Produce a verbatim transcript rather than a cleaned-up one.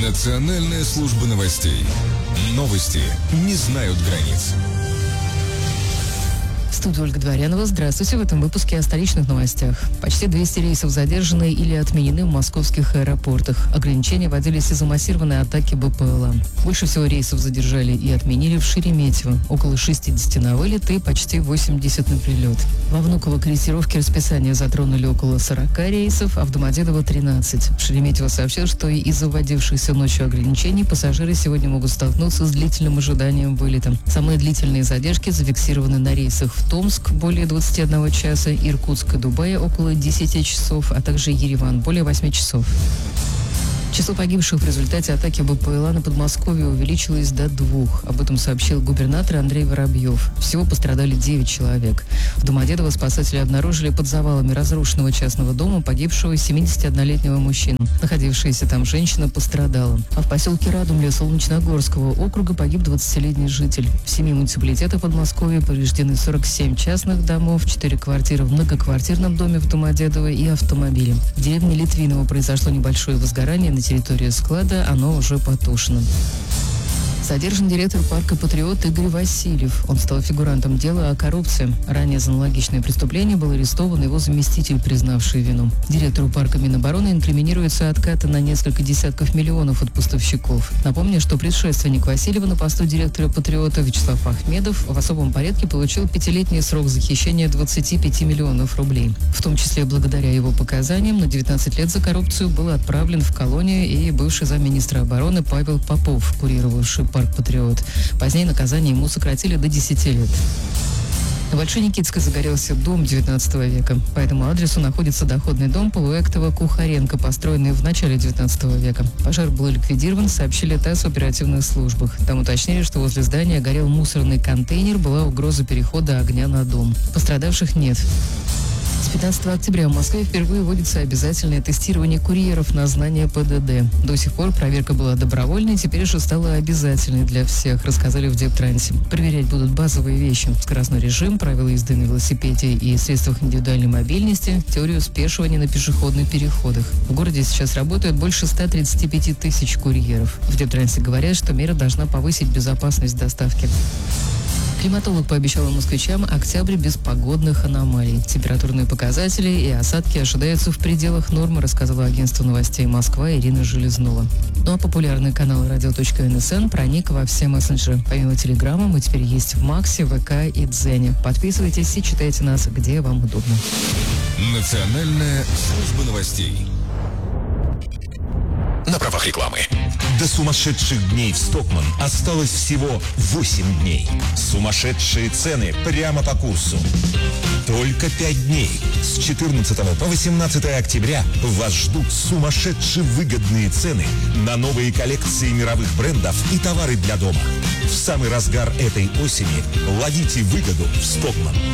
Национальная служба новостей. Новости не знают границ. Студия Ольга Дворянова. Здравствуйте. В этом выпуске о столичных новостях. Почти двести рейсов задержаны или отменены в московских аэропортах. Ограничения вводились из-за массированной атаки БПЛА. Больше всего рейсов задержали и отменили в Шереметьево. Около шестьдесят на вылет и почти восемьдесят на прилет. Во Внуково корректировки расписания затронули около сорок рейсов, а в Домодедово тринадцать. Шереметьево сообщил, что из-за вводившихся ночью ограничений пассажиры сегодня могут столкнуться с длительным ожиданием вылета. Самые длительные задержки зафиксированы на рейсах в Томск более двадцати одного часа, Иркутск и Дубай около десяти часов, а также Ереван более восьми часов. Число погибших в результате атаки БПЛА на Подмосковье увеличилось до двух. Об этом сообщил губернатор Андрей Воробьев. Всего пострадали девять человек. В Домодедово спасатели обнаружили под завалами разрушенного частного дома погибшего семидесятиоднолетнего мужчину. Находившаяся там женщина пострадала. А в поселке Радумля Солнечногорского округа погиб двадцатилетний житель. В семи муниципалитетах Подмосковья повреждены сорок семь частных домов, четыре квартиры в многоквартирном доме в Домодедово и автомобили. В деревне Литвиново произошло небольшое возгорание на территории склада, оно уже потушено. Задержан директор парка «Патриот» Игорь Васильев. Он стал фигурантом дела о коррупции. Ранее за аналогичное преступление был арестован его заместитель, признавший вину. Директору парка Минобороны инкриминируется откаты на несколько десятков миллионов от поставщиков. Напомню, что предшественник Васильева на посту директора «Патриота» Вячеслав Ахмедов в особом порядке получил пятилетний срок за хищение двадцати пяти миллионов рублей. В том числе благодаря его показаниям на девятнадцать лет за коррупцию был отправлен в колонию и бывший замминистра обороны Павел Попов, курировавший парк «Патриот». Позднее наказание ему сократили до десяти лет. На Большой Никитской загорелся дом девятнадцатого века. По этому адресу находится доходный дом Полуэктова-Кухаренко, построенный в начале девятнадцатого века. Пожар был ликвидирован, сообщили ТАСС в оперативных службах. Там уточнили, что возле здания горел мусорный контейнер, была угроза перехода огня на дом. Пострадавших нет. С пятнадцатого октября в Москве впервые вводится обязательное тестирование курьеров на знание ПДД. До сих пор проверка была добровольной, теперь же стала обязательной для всех, рассказали в Дептрансе. Проверять будут базовые вещи: скоростной режим, правила езды на велосипеде и средствах индивидуальной мобильности, теорию спешивания на пешеходных переходах. В городе сейчас работают больше ста тридцати пяти тысяч курьеров. В Дептрансе говорят, что мера должна повысить безопасность доставки. Климатолог пообещал москвичам октябрь без погодных аномалий. Температурные показатели и осадки ожидаются в пределах нормы, рассказала агентство новостей «Москва» Ирина Железнова. Ну а популярный канал радио.НСН проник во все мессенджеры. Помимо Телеграма мы теперь есть в Максе, ВК и Дзене. Подписывайтесь и читайте нас, где вам удобно. Национальная служба новостей. На правах рекламы. До сумасшедших дней в Стокман осталось всего восемь дней. Сумасшедшие цены прямо по курсу. Только пять дней. С четырнадцатого по восемнадцатое октября вас ждут сумасшедшие выгодные цены на новые коллекции мировых брендов и товары для дома. В самый разгар этой осени ловите выгоду в Стокман.